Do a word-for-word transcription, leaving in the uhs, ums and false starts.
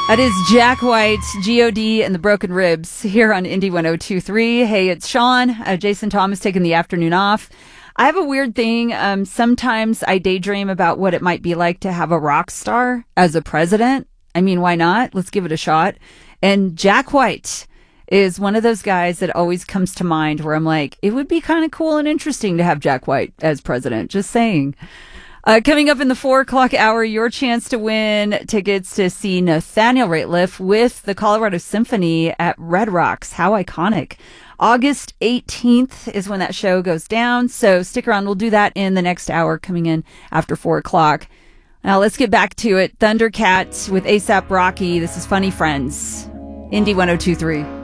That is Jack White, G O D and the Broken Ribs here on Indy one oh two point three. Hey, it's Sean. Uh, Jason Thomas taking the afternoon off. I have a weird thing. Um, sometimes I daydream about what it might be like to have a rock star as a president. I mean, why not? Let's give it a shot. And Jack White is one of those guys that always comes to mind where I'm like, it would be kind of cool and interesting to have Jack White as president. Just saying. Uh, coming up in the four o'clock hour, your chance to win tickets to see Nathaniel Rateliff with the Colorado Symphony at Red Rocks. How iconic. August eighteenth is when that show goes down. So stick around. We'll do that in the next hour coming in after four o'clock. Now let's get back to it. Thundercat with ASAP Rocky. This is Funny Friends. Indy one oh two point three.